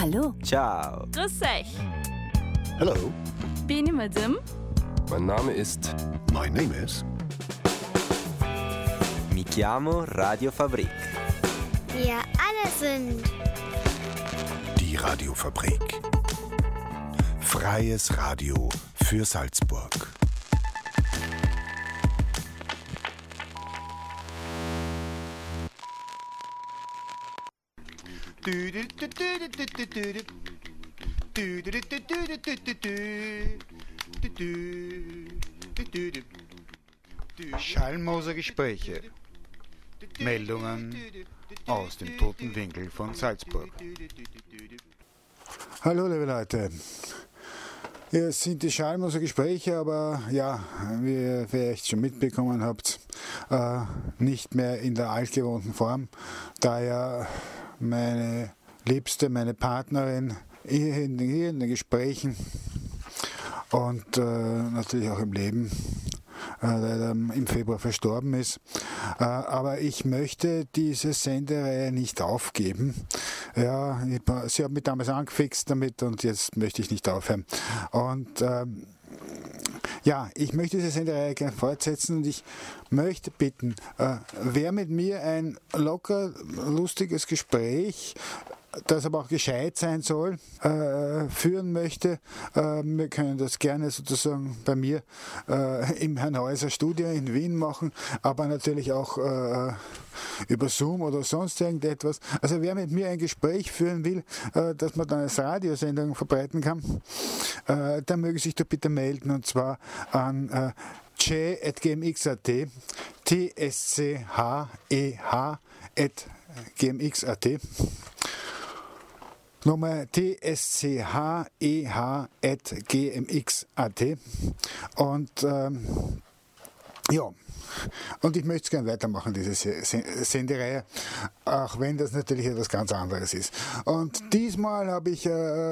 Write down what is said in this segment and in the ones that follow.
Hallo. Ciao. Grüß euch. Hello. Bin ich Madame? Mein Name ist. My name is. Mi chiamo Radio Fabrik. Wir alle sind Die Radiofabrik. Freies Radio für Salzburg. Schallmoser Gespräche. Meldungen aus dem toten Winkel von Salzburg. Hallo liebe Leute, es sind die Schallmoser Gespräche, aber ja, wie ihr vielleicht schon mitbekommen habt, nicht mehr in der altgewohnten Form, da ja meine Liebste, meine Partnerin hier in den Gesprächen und natürlich auch im Leben leider im Februar verstorben ist. Aber ich möchte diese Sendereihe nicht aufgeben. Ja, sie hat mich damals angefixt damit und jetzt möchte ich nicht aufhören. Und ja, ich möchte diese Sendereihe gerne fortsetzen und ich möchte bitten, wer mit mir ein locker, lustiges Gespräch, das aber auch gescheit sein soll, führen möchte, wir können das gerne sozusagen bei mir im Herrnhäuser Studio in Wien machen, aber natürlich auch über Zoom oder sonst irgendetwas. Also wer mit mir ein Gespräch führen will, das man dann als Radiosendung verbreiten kann, der möge sich doch bitte melden, und zwar an tscheh@gmx.at, tscheh@gmx.at. Nochmal tscheh@gmx.at. Und ja, und ich möchte es gerne weitermachen, diese Sendereihe, auch wenn das natürlich etwas ganz anderes ist. Und diesmal habe ich,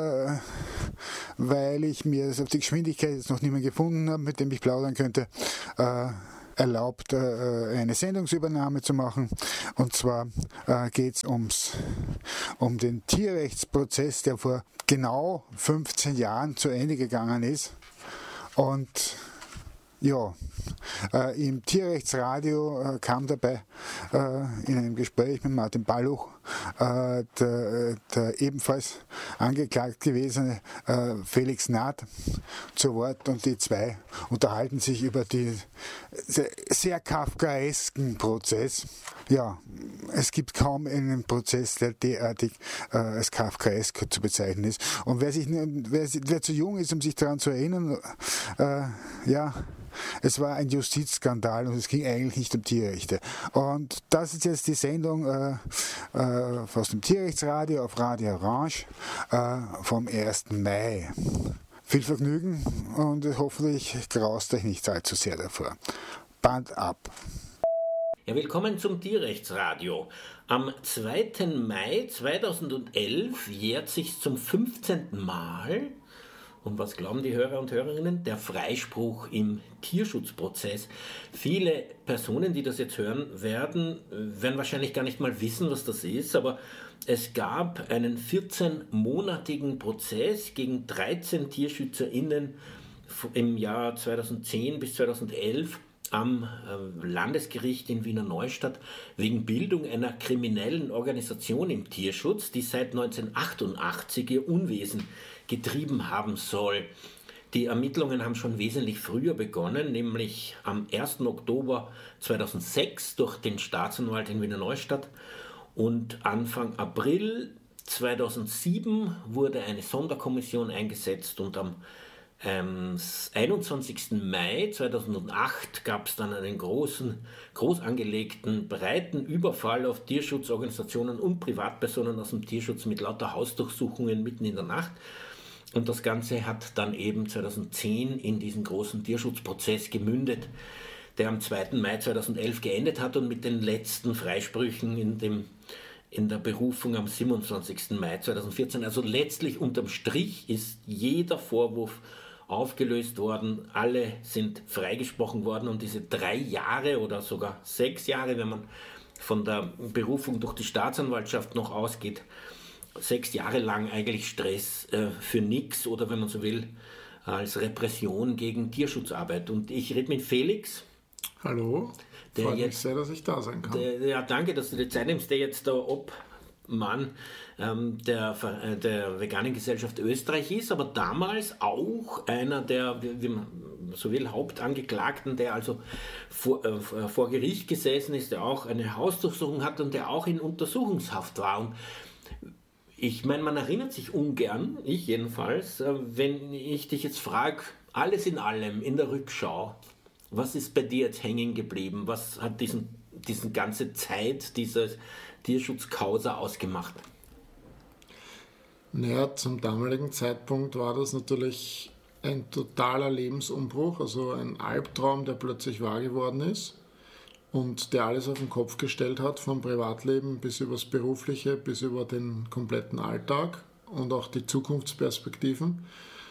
weil ich mir das auf die Geschwindigkeit jetzt noch niemand gefunden habe, mit dem ich plaudern könnte, erlaubt, eine Sendungsübernahme zu machen. Und zwar geht es um den Tierrechtsprozess, der vor genau 15 Jahren zu Ende gegangen ist. Und ja, im Tierrechtsradio kam dabei in einem Gespräch mit Martin Balluch der ebenfalls angeklagt gewesene Felix Naht zu Wort, und die zwei unterhalten sich über den sehr kafkaesken Prozess. Ja, es gibt kaum einen Prozess, der derartig als kafkaesk zu bezeichnen ist. Und wer zu jung ist, um sich daran zu erinnern, ja, es war ein Justizskandal und es ging eigentlich nicht um Tierrechte. Und das ist jetzt die Sendung aus dem Tierrechtsradio auf Radio Orange vom 1. Mai. Viel Vergnügen und hoffentlich graust euch nicht allzu sehr davor. Band ab. Ja, willkommen zum Tierrechtsradio. Am 2. Mai 2011 jährt sich zum 15. Mal, und was glauben die Hörer und Hörerinnen, der Freispruch im Tierschutzprozess. Viele Personen, die das jetzt hören, werden wahrscheinlich gar nicht mal wissen, was das ist, aber es gab einen 14-monatigen Prozess gegen 13 TierschützerInnen im Jahr 2010 bis 2011 am Landesgericht in Wiener Neustadt wegen Bildung einer kriminellen Organisation im Tierschutz, die seit 1988 ihr Unwesen getrieben haben soll. Die Ermittlungen haben schon wesentlich früher begonnen, nämlich am 1. Oktober 2006 durch den Staatsanwalt in Wiener Neustadt, und Anfang April 2007 wurde eine Sonderkommission eingesetzt und am 21. Mai 2008 gab es dann einen groß angelegten, breiten Überfall auf Tierschutzorganisationen und Privatpersonen aus dem Tierschutz mit lauter Hausdurchsuchungen mitten in der Nacht. Und das Ganze hat dann eben 2010 in diesen großen Tierschutzprozess gemündet, der am 2. Mai 2011 geendet hat und mit den letzten Freisprüchen in der Berufung am 27. Mai 2014. Also letztlich unterm Strich ist jeder Vorwurf aufgelöst worden, alle sind freigesprochen worden, und diese 3 Jahre oder sogar 6 Jahre, wenn man von der Berufung durch die Staatsanwaltschaft noch ausgeht, 6 Jahre lang eigentlich Stress für nichts oder wenn man so will, als Repression gegen Tierschutzarbeit. Und ich rede mit Felix. Hallo, freut mich sehr, dass ich da sein kann. Ja, danke, dass du dir Zeit nimmst, der jetzt der Obmann der Veganen Gesellschaft Österreich ist, aber damals auch einer der, wie man so will, Hauptangeklagten, der also vor Gericht gesessen ist, der auch eine Hausdurchsuchung hat und der auch in Untersuchungshaft war. Und ich meine, man erinnert sich ungern, ich jedenfalls, wenn ich dich jetzt frage, alles in allem, in der Rückschau, was ist bei dir jetzt hängen geblieben? Was hat diesen ganze Zeit, diese Tierschutzkausa ausgemacht? Naja, zum damaligen Zeitpunkt war das natürlich ein totaler Lebensumbruch, also ein Albtraum, der plötzlich wahr geworden ist und der alles auf den Kopf gestellt hat, vom Privatleben bis übers Berufliche, bis über den kompletten Alltag und auch die Zukunftsperspektiven.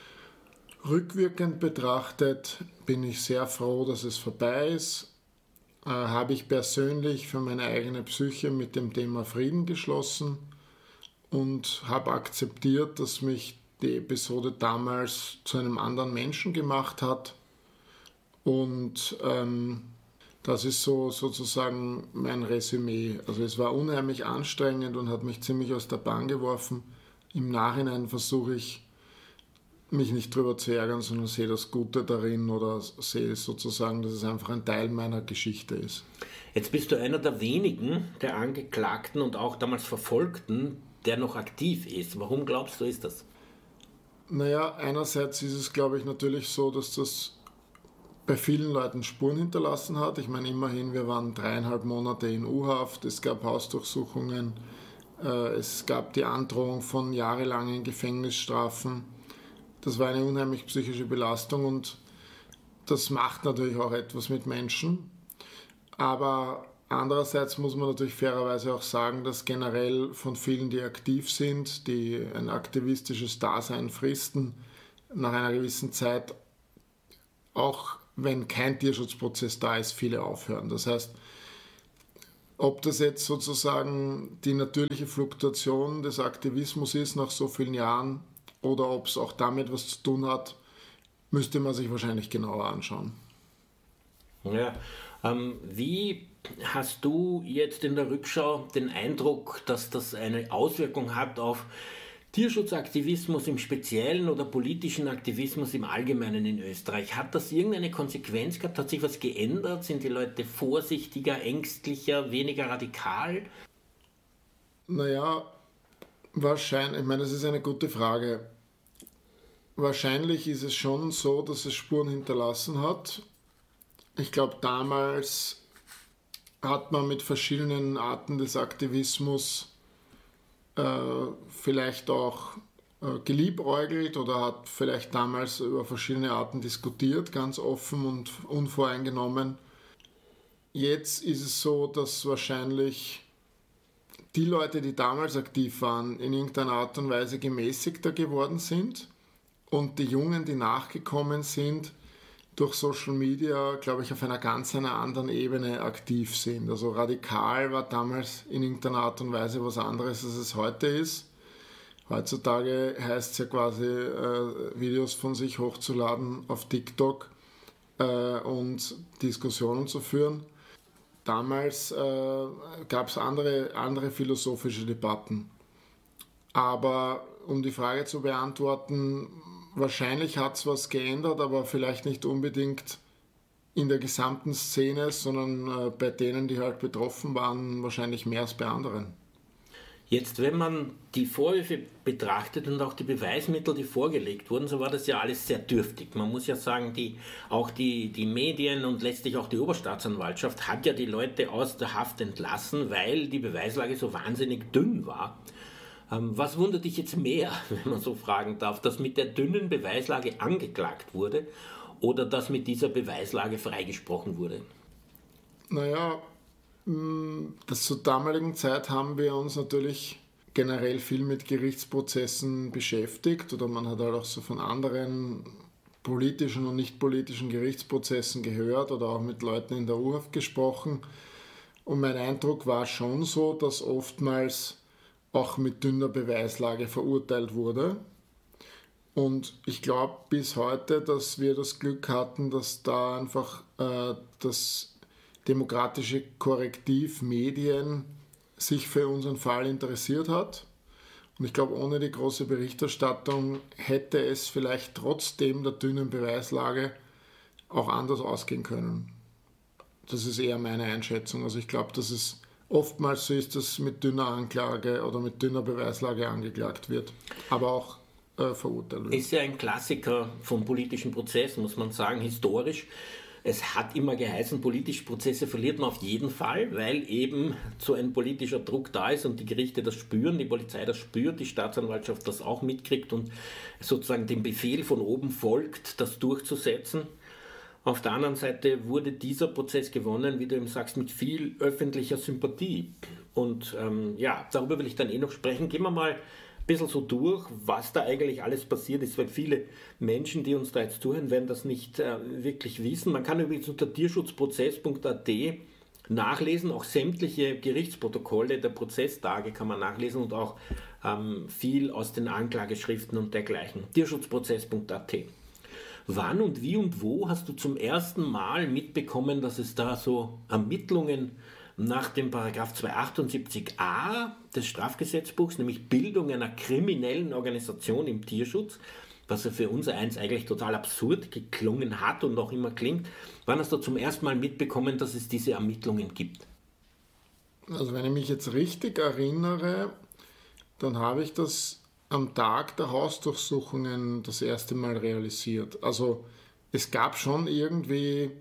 Rückwirkend betrachtet bin ich sehr froh, dass es vorbei ist. Habe ich persönlich für meine eigene Psyche mit dem Thema Frieden geschlossen und habe akzeptiert, dass mich die Episode damals zu einem anderen Menschen gemacht hat. Und das ist so sozusagen mein Resümee. Also es war unheimlich anstrengend und hat mich ziemlich aus der Bahn geworfen. Im Nachhinein versuche ich, mich nicht drüber zu ärgern, sondern sehe das Gute darin oder sehe sozusagen, dass es einfach ein Teil meiner Geschichte ist. Jetzt bist du einer der wenigen, der Angeklagten und auch damals Verfolgten, der noch aktiv ist. Warum glaubst du, ist das? Naja, einerseits ist es, glaube ich, natürlich so, dass das bei vielen Leuten Spuren hinterlassen hat. Ich meine, immerhin, wir waren 3,5 Monate in U-Haft, es gab Hausdurchsuchungen, es gab die Androhung von jahrelangen Gefängnisstrafen. Das war eine unheimlich psychische Belastung und das macht natürlich auch etwas mit Menschen. Aber andererseits muss man natürlich fairerweise auch sagen, dass generell von vielen, die aktiv sind, die ein aktivistisches Dasein fristen, nach einer gewissen Zeit, auch wenn kein Tierschutzprozess da ist, viele aufhören. Das heißt, ob das jetzt sozusagen die natürliche Fluktuation des Aktivismus ist nach so vielen Jahren, oder ob es auch damit was zu tun hat, müsste man sich wahrscheinlich genauer anschauen. Ja, wie hast du jetzt in der Rückschau den Eindruck, dass das eine Auswirkung hat auf Tierschutzaktivismus im Speziellen oder politischen Aktivismus im Allgemeinen in Österreich? Hat das irgendeine Konsequenz gehabt? Hat sich was geändert? Sind die Leute vorsichtiger, ängstlicher, weniger radikal? Naja, wahrscheinlich, ich meine, das ist eine gute Frage. Wahrscheinlich ist es schon so, dass es Spuren hinterlassen hat. Ich glaube, damals hat man mit verschiedenen Arten des Aktivismus vielleicht auch geliebäugelt oder hat vielleicht damals über verschiedene Arten diskutiert, ganz offen und unvoreingenommen. Jetzt ist es so, dass wahrscheinlich die Leute, die damals aktiv waren, in irgendeiner Art und Weise gemäßigter geworden sind und die Jungen, die nachgekommen sind, durch Social Media, glaube ich, auf einer ganz anderen Ebene aktiv sind. Also radikal war damals in irgendeiner Art und Weise was anderes, als es heute ist. Heutzutage heißt es ja quasi, Videos von sich hochzuladen auf TikTok und Diskussionen zu führen. Damals gab es andere philosophische Debatten. Aber um die Frage zu beantworten, wahrscheinlich hat es was geändert, aber vielleicht nicht unbedingt in der gesamten Szene, sondern bei denen, die halt betroffen waren, wahrscheinlich mehr als bei anderen. Jetzt, wenn man die Vorwürfe betrachtet und auch die Beweismittel, die vorgelegt wurden, so war das ja alles sehr dürftig. Man muss ja sagen, auch die Medien und letztlich auch die Oberstaatsanwaltschaft hat ja die Leute aus der Haft entlassen, weil die Beweislage so wahnsinnig dünn war. Was wundert dich jetzt mehr, wenn man so fragen darf, dass mit der dünnen Beweislage angeklagt wurde oder dass mit dieser Beweislage freigesprochen wurde? Naja, zur damaligen Zeit haben wir uns natürlich generell viel mit Gerichtsprozessen beschäftigt oder man hat halt auch so von anderen politischen und nicht politischen Gerichtsprozessen gehört oder auch mit Leuten in der U-Haft gesprochen. Und mein Eindruck war schon so, dass oftmals auch mit dünner Beweislage verurteilt wurde. Und ich glaube bis heute, dass wir das Glück hatten, dass da einfach das demokratische Korrektiv Medien sich für unseren Fall interessiert hat. Und ich glaube, ohne die große Berichterstattung hätte es vielleicht trotzdem der dünnen Beweislage auch anders ausgehen können. Das ist eher meine Einschätzung. Also ich glaube, dass es oftmals so ist, dass mit dünner Anklage oder mit dünner Beweislage angeklagt wird, aber auch verurteilt wird. Ist ja ein Klassiker vom politischen Prozess, muss man sagen, historisch. Es hat immer geheißen, politische Prozesse verliert man auf jeden Fall, weil eben so ein politischer Druck da ist und die Gerichte das spüren, die Polizei das spürt, die Staatsanwaltschaft das auch mitkriegt und sozusagen dem Befehl von oben folgt, das durchzusetzen. Auf der anderen Seite wurde dieser Prozess gewonnen, wie du eben sagst, mit viel öffentlicher Sympathie. Und darüber will ich dann noch sprechen. Gehen wir mal ein bisschen so durch, was da eigentlich alles passiert ist, weil viele Menschen, die uns da jetzt zuhören, werden das nicht wirklich wissen. Man kann übrigens unter tierschutzprozess.at nachlesen, auch sämtliche Gerichtsprotokolle der Prozesstage kann man nachlesen und auch viel aus den Anklageschriften und dergleichen. Tierschutzprozess.at. Wann und wie und wo hast du zum ersten Mal mitbekommen, dass es da so Ermittlungen nach dem Paragraph 278a des Strafgesetzbuchs, nämlich Bildung einer kriminellen Organisation im Tierschutz, was ja für unser eins eigentlich total absurd geklungen hat und noch immer klingt. Wann hast du zum ersten Mal mitbekommen, dass es diese Ermittlungen gibt? Also wenn ich mich jetzt richtig erinnere, dann habe ich das am Tag der Hausdurchsuchungen das erste Mal realisiert. Also es gab schon irgendwie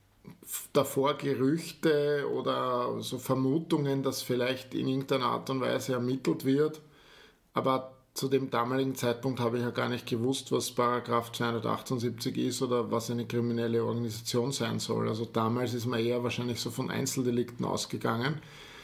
davor Gerüchte oder so Vermutungen, dass vielleicht in irgendeiner Art und Weise ermittelt wird, aber zu dem damaligen Zeitpunkt habe ich ja gar nicht gewusst, was Paragraph 278 ist oder was eine kriminelle Organisation sein soll. Also damals ist man eher wahrscheinlich so von Einzeldelikten ausgegangen.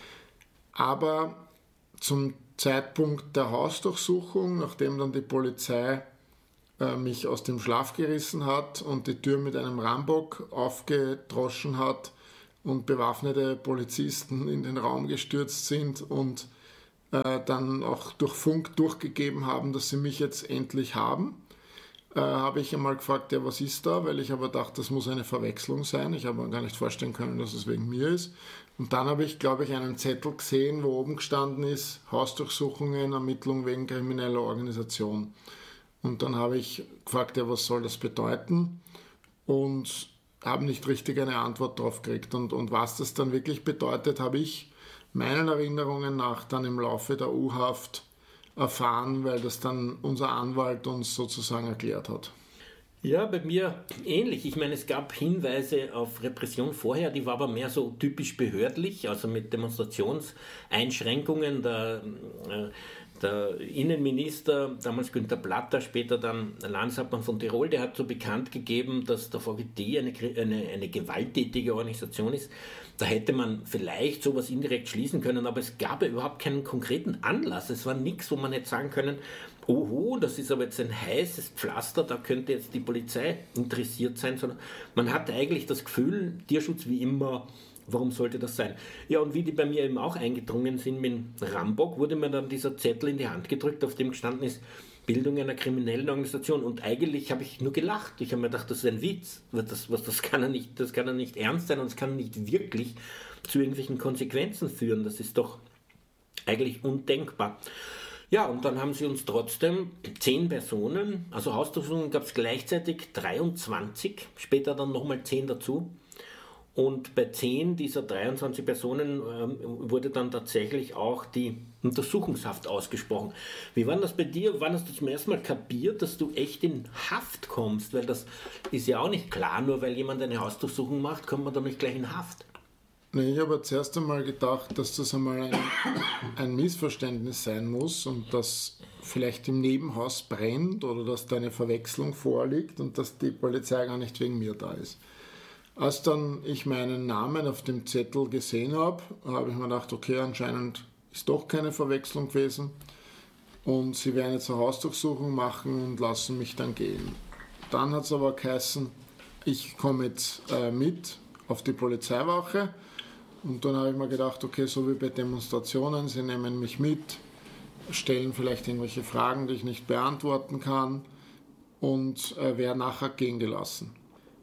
Aber zum Zeitpunkt der Hausdurchsuchung, nachdem dann die Polizei mich aus dem Schlaf gerissen hat und die Tür mit einem Rambock aufgedroschen hat und bewaffnete Polizisten in den Raum gestürzt sind und dann auch durch Funk durchgegeben haben, dass sie mich jetzt endlich haben, habe ich einmal gefragt, ja, was ist da? Weil ich aber dachte, das muss eine Verwechslung sein. Ich habe mir gar nicht vorstellen können, dass es wegen mir ist. Und dann habe ich, glaube ich, einen Zettel gesehen, wo oben gestanden ist, Hausdurchsuchungen, Ermittlung wegen krimineller Organisation. Und dann habe ich gefragt, ja, was soll das bedeuten? Und habe nicht richtig eine Antwort drauf gekriegt. Und was das dann wirklich bedeutet, habe ich meinen Erinnerungen nach dann im Laufe der U-Haft erfahren, weil das dann unser Anwalt uns sozusagen erklärt hat. Ja, bei mir ähnlich. Ich meine, es gab Hinweise auf Repression vorher, die war aber mehr so typisch behördlich, also mit Demonstrationseinschränkungen. Der Innenminister, damals Günther Platter, später dann Landeshauptmann von Tirol, der hat so bekannt gegeben, dass der VGT eine gewalttätige Organisation ist. Da hätte man vielleicht sowas indirekt schließen können, aber es gab ja überhaupt keinen konkreten Anlass. Es war nichts, wo man hätte sagen können, oho, das ist aber jetzt ein heißes Pflaster, da könnte jetzt die Polizei interessiert sein, sondern man hatte eigentlich das Gefühl, Tierschutz wie immer, warum sollte das sein? Ja, und wie die bei mir eben auch eingedrungen sind mit Rambock, wurde mir dann dieser Zettel in die Hand gedrückt, auf dem gestanden ist, Bildung einer kriminellen Organisation. Und eigentlich habe ich nur gelacht. Ich habe mir gedacht, das ist ein Witz. Das kann ja nicht ernst sein und es kann nicht wirklich zu irgendwelchen Konsequenzen führen. Das ist doch eigentlich undenkbar. Ja, und dann haben sie uns trotzdem 10 Personen, also Hausdurchsuchungen gab es gleichzeitig 23, später dann nochmal 10 dazu. Und bei 10 dieser 23 Personen wurde dann tatsächlich auch die Untersuchungshaft ausgesprochen. Wie war das bei dir? Wann hast du zum ersten Mal kapiert, dass du echt in Haft kommst? Weil das ist ja auch nicht klar, nur weil jemand eine Hausdurchsuchung macht, kommt man da nicht gleich in Haft. Nee, ich habe zuerst einmal gedacht, dass das einmal ein Missverständnis sein muss und dass vielleicht im Nebenhaus brennt oder dass da eine Verwechslung vorliegt und dass die Polizei gar nicht wegen mir da ist. Als dann ich meinen Namen auf dem Zettel gesehen habe, habe ich mir gedacht, okay, anscheinend ist doch keine Verwechslung gewesen und sie werden jetzt eine Hausdurchsuchung machen und lassen mich dann gehen. Dann hat es aber geheißen, ich komme jetzt mit auf die Polizeiwache und dann habe ich mir gedacht, okay, so wie bei Demonstrationen, sie nehmen mich mit stellen vielleicht irgendwelche Fragen, die ich nicht beantworten kann und werde nachher gehen gelassen.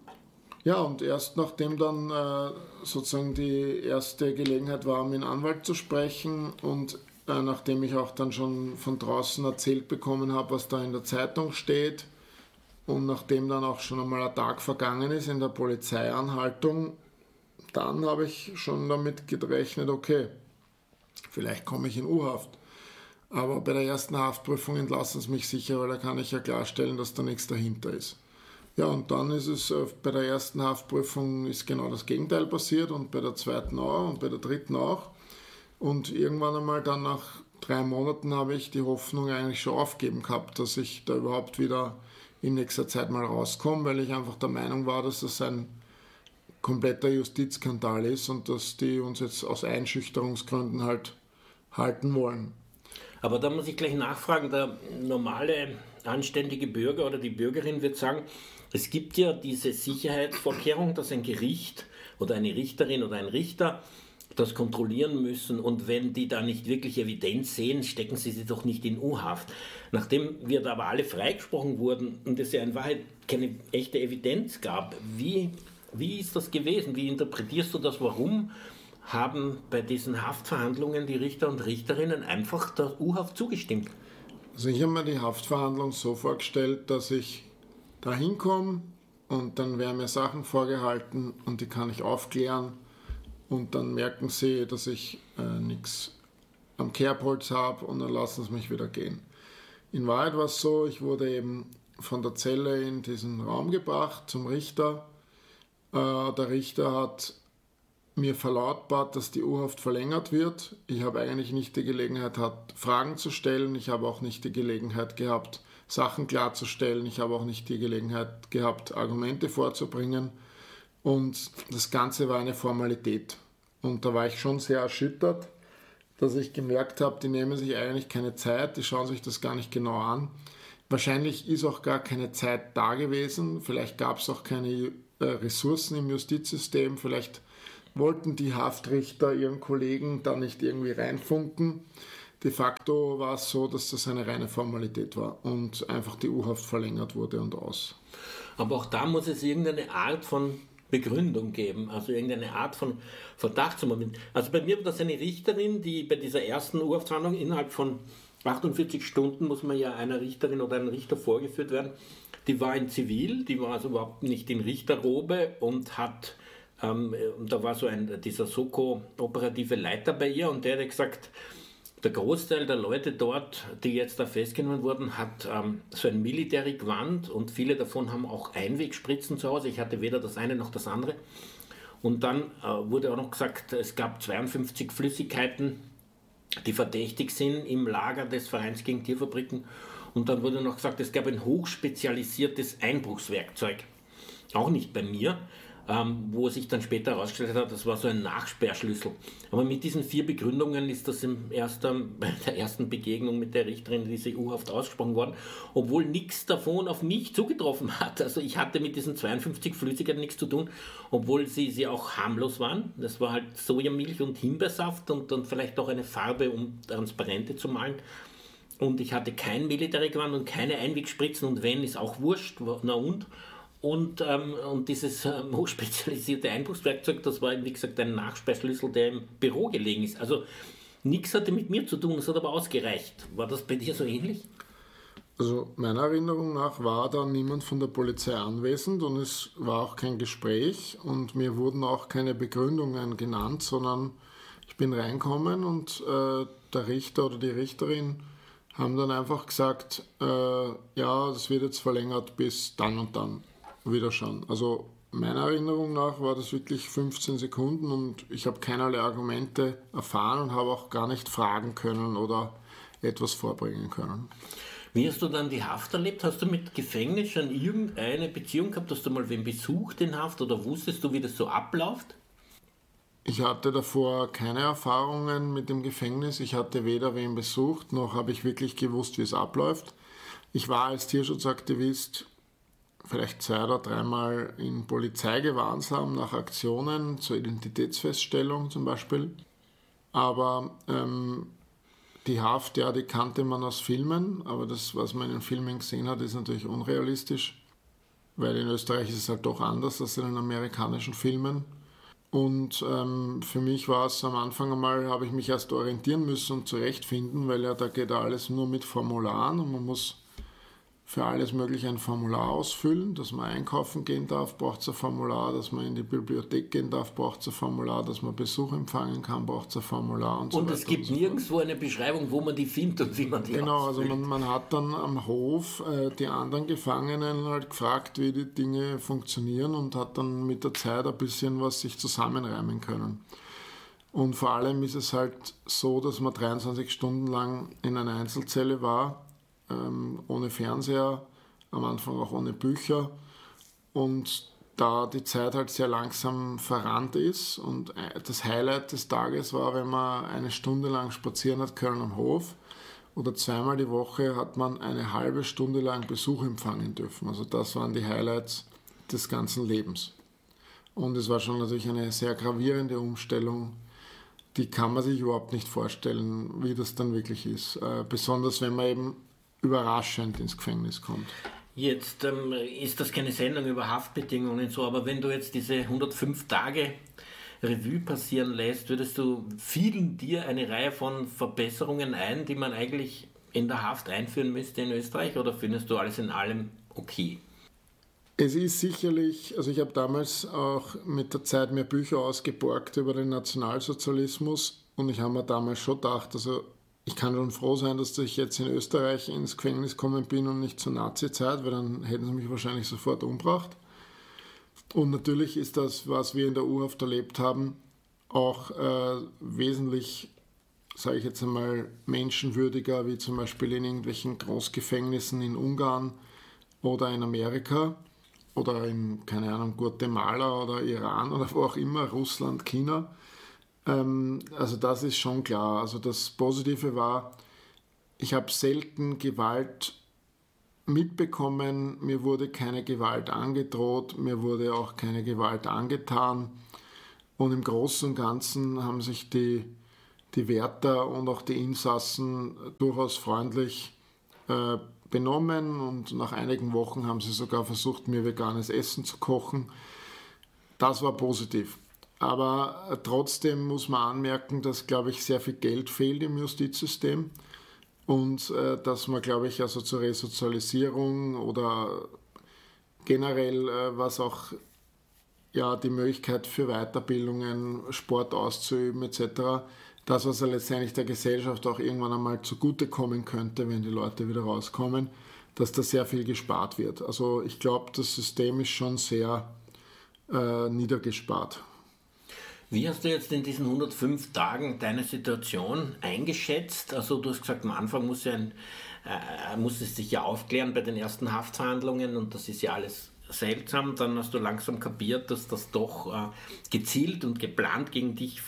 Ja, und erst nachdem dann sozusagen die erste Gelegenheit war, mit einem Anwalt zu sprechen und nachdem ich auch dann schon von draußen erzählt bekommen habe, was da in der Zeitung steht und nachdem dann auch schon einmal ein Tag vergangen ist in der Polizeianhaltung, dann habe ich schon damit gerechnet, okay, vielleicht komme ich in U-Haft. Aber bei der ersten Haftprüfung entlassen sie mich sicher, weil da kann ich ja klarstellen, dass da nichts dahinter ist. Ja, und dann ist es bei der ersten Haftprüfung ist genau das Gegenteil passiert und bei der zweiten auch und bei der dritten auch. Und irgendwann einmal dann nach 3 Monaten habe ich die Hoffnung eigentlich schon aufgegeben gehabt, dass ich da überhaupt wieder in nächster Zeit mal rauskomme, weil ich einfach der Meinung war, dass das ein kompletter Justizskandal ist und dass die uns jetzt aus Einschüchterungsgründen halt halten wollen. Aber da muss ich gleich nachfragen, der normale, anständige Bürger oder die Bürgerin wird sagen, es gibt ja diese Sicherheitsvorkehrung, dass ein Gericht oder eine Richterin oder ein Richter das kontrollieren müssen und wenn die da nicht wirklich Evidenz sehen, stecken sie doch nicht in U-Haft. Nachdem wir da aber alle freigesprochen wurden und es ja in Wahrheit keine echte Evidenz gab, wie ist das gewesen? Wie interpretierst du das? Warum haben bei diesen Haftverhandlungen die Richter und Richterinnen einfach der U-Haft zugestimmt? Also ich habe mir die Haftverhandlung so vorgestellt, dass ich da hinkomme und dann werden mir Sachen vorgehalten und die kann ich aufklären und dann merken sie, dass ich nichts am Kerbholz habe und dann lassen sie mich wieder gehen. In Wahrheit war es so, ich wurde eben von der Zelle in diesen Raum gebracht zum Richter. Der Richter hat mir verlautbart, dass die U-Haft verlängert wird. Ich habe eigentlich nicht die Gelegenheit gehabt, Fragen zu stellen. Ich habe auch nicht die Gelegenheit gehabt, Sachen klarzustellen. Ich habe auch nicht die Gelegenheit gehabt, Argumente vorzubringen. Und das Ganze war eine Formalität. Und da war ich schon sehr erschüttert, dass ich gemerkt habe, die nehmen sich eigentlich keine Zeit, die schauen sich das gar nicht genau an. Wahrscheinlich ist auch gar keine Zeit da gewesen. Vielleicht gab es auch keine Ressourcen im Justizsystem. Vielleicht wollten die Haftrichter ihren Kollegen da nicht irgendwie reinfunken. De facto war es so, dass das eine reine Formalität war und einfach die U-Haft verlängert wurde und aus. Aber auch da muss es irgendeine Art von Begründung geben, also irgendeine Art von Verdachtsmoment. Also bei mir war das eine Richterin, die bei dieser ersten U-Haftverhandlung innerhalb von 48 Stunden muss man ja einer Richterin oder einem Richter vorgeführt werden. Die war in Zivil, die war also überhaupt nicht in Richterrobe und hat da war so dieser Soko-operative Leiter bei ihr und der hat gesagt, der Großteil der Leute dort, die jetzt da festgenommen wurden, hat so ein Military-Gewand und viele davon haben auch Einwegspritzen zu Hause. Ich hatte weder das eine noch das andere. Und dann wurde auch noch gesagt, es gab 52 Flüssigkeiten, die verdächtig sind im Lager des Vereins gegen Tierfabriken. Und dann wurde noch gesagt, es gab ein hochspezialisiertes Einbruchswerkzeug. Auch nicht bei mir. Wo sich dann später herausgestellt hat, das war so ein Nachsperrschlüssel. Aber mit diesen 4 Begründungen ist das bei der ersten Begegnung mit der Richterin diese U-Haft ausgesprochen worden, obwohl nichts davon auf mich zugetroffen hat. Also ich hatte mit diesen 52 Flüssigkeiten nichts zu tun, obwohl sie auch harmlos waren. Das war halt Sojamilch und Himbeersaft und dann vielleicht auch eine Farbe, um Transparente zu malen. Und ich hatte kein Militärgewand und keine Einwegspritzen und wenn, ist auch wurscht, na und? Und dieses hochspezialisierte Einbruchswerkzeug, das war, wie gesagt, ein Nachsperrschlüssel, der im Büro gelegen ist. Also nichts hatte mit mir zu tun, es hat aber ausgereicht. War das bei dir so ähnlich? Also meiner Erinnerung nach war da niemand von der Polizei anwesend und es war auch kein Gespräch und mir wurden auch keine Begründungen genannt, sondern ich bin reingekommen und der Richter oder die Richterin haben dann einfach gesagt, ja, das wird jetzt verlängert bis dann und dann. Wieder schauen. Also meiner Erinnerung nach war das wirklich 15 Sekunden und ich habe keinerlei Argumente erfahren und habe auch gar nicht fragen können oder etwas vorbringen können. Wie hast du dann die Haft erlebt? Hast du mit Gefängnis schon irgendeine Beziehung gehabt? Hast du mal wen besucht in Haft oder wusstest du, wie das so abläuft? Ich hatte davor keine Erfahrungen mit dem Gefängnis. Ich hatte weder wen besucht, noch habe ich wirklich gewusst, wie es abläuft. Ich war als Tierschutzaktivist vielleicht 2 oder 3 Mal in Polizeigewahrsam nach Aktionen zur Identitätsfeststellung zum Beispiel. Aber Die Haft, ja, die kannte man aus Filmen, aber das, was man in den Filmen gesehen hat, ist natürlich unrealistisch, weil in Österreich ist es halt doch anders als in den amerikanischen Filmen. Und für mich war es am Anfang einmal, habe ich mich erst orientieren müssen und zurechtfinden, weil ja da geht alles nur mit Formularen und man muss für alles Mögliche ein Formular ausfüllen, dass man einkaufen gehen darf, braucht es ein Formular, dass man in die Bibliothek gehen darf, braucht es ein Formular, dass man Besuch empfangen kann, braucht es ein Formular und so weiter. Und es gibt nirgendwo eine Beschreibung, wo man die findet und wie man die Genau, ausfüllt. also man hat dann am Hof die anderen Gefangenen halt gefragt, wie die Dinge funktionieren und hat dann mit der Zeit ein bisschen was sich zusammenreimen können. Und vor allem ist es halt so, dass man 23 Stunden lang in einer Einzelzelle war, ohne Fernseher, am Anfang auch ohne Bücher und da die Zeit halt sehr langsam verrannt ist und das Highlight des Tages war, wenn man eine Stunde lang spazieren hat können am Hof oder zweimal die Woche hat man eine halbe Stunde lang Besuch empfangen dürfen. Also das waren die Highlights des ganzen Lebens. Und es war schon natürlich eine sehr gravierende Umstellung, die kann man sich überhaupt nicht vorstellen, wie das dann wirklich ist. Besonders wenn man eben überraschend ins Gefängnis kommt. Jetzt ist das keine Sendung über Haftbedingungen so, aber wenn du jetzt diese 105 Tage Revue passieren lässt, fielen dir eine Reihe von Verbesserungen ein, die man eigentlich in der Haft einführen müsste in Österreich, oder findest du alles in allem okay? Es ist sicherlich, also ich habe damals auch mit der Zeit mehr Bücher ausgeborgt über den Nationalsozialismus und ich habe mir damals schon gedacht, also ich kann schon froh sein, dass ich jetzt in Österreich ins Gefängnis gekommen bin und nicht zur Nazi-Zeit, weil dann hätten sie mich wahrscheinlich sofort umgebracht. Und natürlich ist das, was wir in der U-Haft erlebt haben, auch wesentlich, sage ich jetzt einmal, menschenwürdiger, wie zum Beispiel in irgendwelchen Großgefängnissen in Ungarn oder in Amerika oder in, keine Ahnung, Guatemala oder Iran oder wo auch immer, Russland, China. Also das ist schon klar. Also das Positive war, ich habe selten Gewalt mitbekommen, mir wurde keine Gewalt angedroht, mir wurde auch keine Gewalt angetan und im Großen und Ganzen haben sich die Wärter und auch die Insassen durchaus freundlich benommen und nach einigen Wochen haben sie sogar versucht, mir veganes Essen zu kochen. Das war positiv. Aber trotzdem muss man anmerken, dass, glaube ich, sehr viel Geld fehlt im Justizsystem und dass man, glaube ich, also zur Resozialisierung oder generell was auch ja, die Möglichkeit für Weiterbildungen, Sport auszuüben etc., das, was ja letztendlich der Gesellschaft auch irgendwann einmal zugutekommen könnte, wenn die Leute wieder rauskommen, dass da sehr viel gespart wird. Also ich glaube, das System ist schon sehr niedergespart. Wie hast du jetzt in diesen 105 Tagen deine Situation eingeschätzt? Also du hast gesagt, am Anfang muss es sich ja aufklären bei den ersten Haftverhandlungen und das ist ja alles seltsam. Dann hast du langsam kapiert, dass das doch gezielt und geplant gegen dich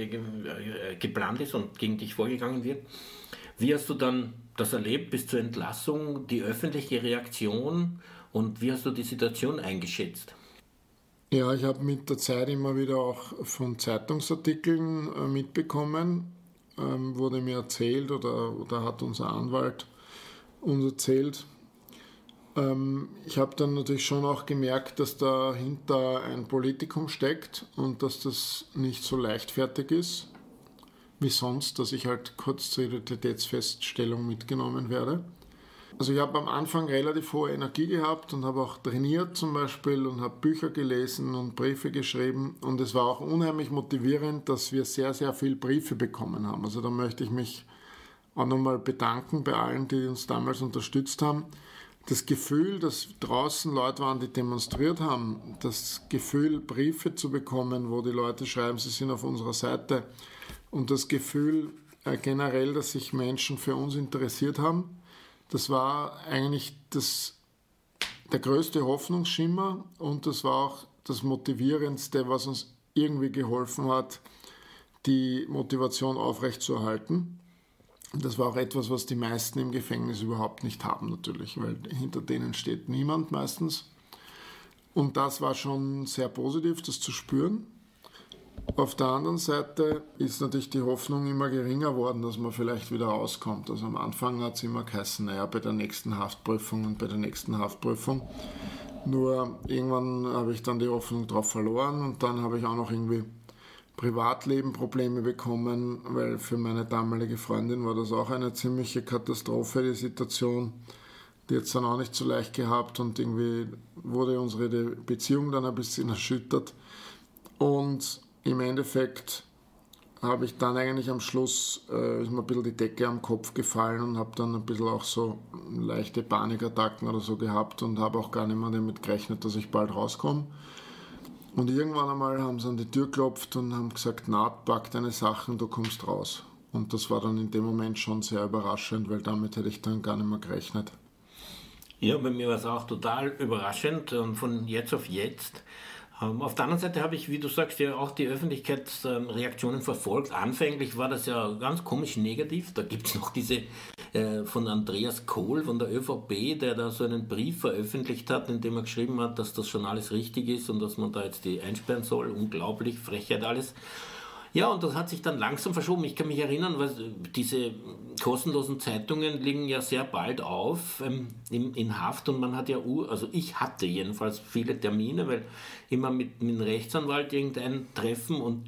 geplant ist und gegen dich vorgegangen wird. Wie hast du dann das erlebt bis zur Entlassung, die öffentliche Reaktion und wie hast du die Situation eingeschätzt? Ja, ich habe mit der Zeit immer wieder auch von Zeitungsartikeln mitbekommen, wurde mir erzählt oder hat unser Anwalt uns erzählt. Ich habe dann natürlich schon auch gemerkt, dass dahinter ein Politikum steckt und dass das nicht so leichtfertig ist wie sonst, dass ich halt kurz zur Identitätsfeststellung mitgenommen werde. Also ich habe am Anfang relativ hohe Energie gehabt und habe auch trainiert zum Beispiel und habe Bücher gelesen und Briefe geschrieben und es war auch unheimlich motivierend, dass wir sehr, sehr viele Briefe bekommen haben. Also da möchte ich mich auch nochmal bedanken bei allen, die uns damals unterstützt haben. Das Gefühl, dass draußen Leute waren, die demonstriert haben, das Gefühl, Briefe zu bekommen, wo die Leute schreiben, sie sind auf unserer Seite und das Gefühl generell, dass sich Menschen für uns interessiert haben, das war eigentlich der größte Hoffnungsschimmer und das war auch das Motivierendste, was uns irgendwie geholfen hat, die Motivation aufrechtzuerhalten. Das war auch etwas, was die meisten im Gefängnis überhaupt nicht haben natürlich, weil hinter denen steht niemand meistens. Und das war schon sehr positiv, das zu spüren. Auf der anderen Seite ist natürlich die Hoffnung immer geringer worden, dass man vielleicht wieder rauskommt. Also am Anfang hat es immer geheißen, naja, bei der nächsten Haftprüfung und bei der nächsten Haftprüfung. Nur irgendwann habe ich dann die Hoffnung drauf verloren und dann habe ich auch noch irgendwie Privatleben Probleme bekommen, weil für meine damalige Freundin war das auch eine ziemliche Katastrophe, die Situation. Die hat es dann auch nicht so leicht gehabt und irgendwie wurde unsere Beziehung dann ein bisschen erschüttert. Und im Endeffekt habe ich dann eigentlich am Schluss, ist mir ein bisschen die Decke am Kopf gefallen und habe dann ein bisschen auch so leichte Panikattacken oder so gehabt und habe auch gar nicht mehr damit gerechnet, dass ich bald rauskomme. Und irgendwann einmal haben sie an die Tür geklopft und haben gesagt, na, pack deine Sachen, du kommst raus. Und das war dann in dem Moment schon sehr überraschend, weil damit hätte ich dann gar nicht mehr gerechnet. Ja, bei mir war es auch total überraschend von jetzt auf jetzt. Auf der anderen Seite habe ich, wie du sagst, ja auch die Öffentlichkeitsreaktionen verfolgt. Anfänglich war das ja ganz komisch negativ. Da gibt es noch diese von Andreas Kohl von der ÖVP, der da so einen Brief veröffentlicht hat, in dem er geschrieben hat, dass das schon alles richtig ist und dass man da jetzt die einsperren soll. Unglaublich, Frechheit alles. Ja, und das hat sich dann langsam verschoben. Ich kann mich erinnern, weil diese kostenlosen Zeitungen liegen ja sehr bald auf in Haft und man hat ja, also ich hatte jedenfalls viele Termine, weil immer mit einem Rechtsanwalt irgendein Treffen und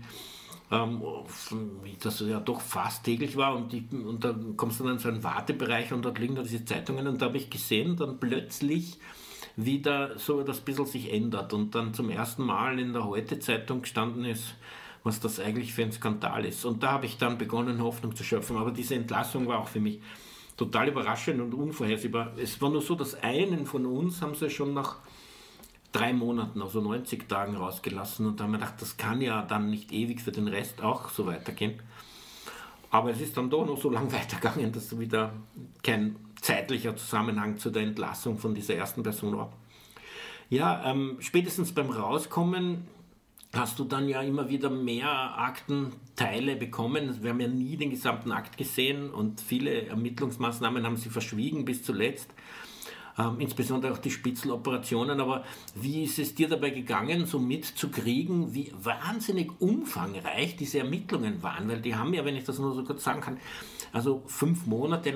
das ja doch fast täglich war und da kommst du dann in so einen Wartebereich und dort liegen da diese Zeitungen und da habe ich gesehen, dann plötzlich wieder so das bisschen sich ändert und dann zum ersten Mal in der Heute-Zeitung gestanden ist, was das eigentlich für ein Skandal ist. Und da habe ich dann begonnen, Hoffnung zu schöpfen. Aber diese Entlassung war auch für mich total überraschend und unvorhersehbar. Es war nur so, dass einen von uns haben sie schon nach 3 Monaten, also 90 Tagen rausgelassen. Und da haben wir gedacht, das kann ja dann nicht ewig für den Rest auch so weitergehen. Aber es ist dann doch noch so lang weitergegangen, dass wieder kein zeitlicher Zusammenhang zu der Entlassung von dieser ersten Person war. Ja, spätestens beim Rauskommen hast du dann ja immer wieder mehr Aktenteile bekommen. Wir haben ja nie den gesamten Akt gesehen und viele Ermittlungsmaßnahmen haben sie verschwiegen bis zuletzt. Insbesondere auch die Spitzeloperationen. Aber wie ist es dir dabei gegangen, so mitzukriegen, wie wahnsinnig umfangreich diese Ermittlungen waren? Weil die haben ja, wenn ich das nur so kurz sagen kann, also 5 Monate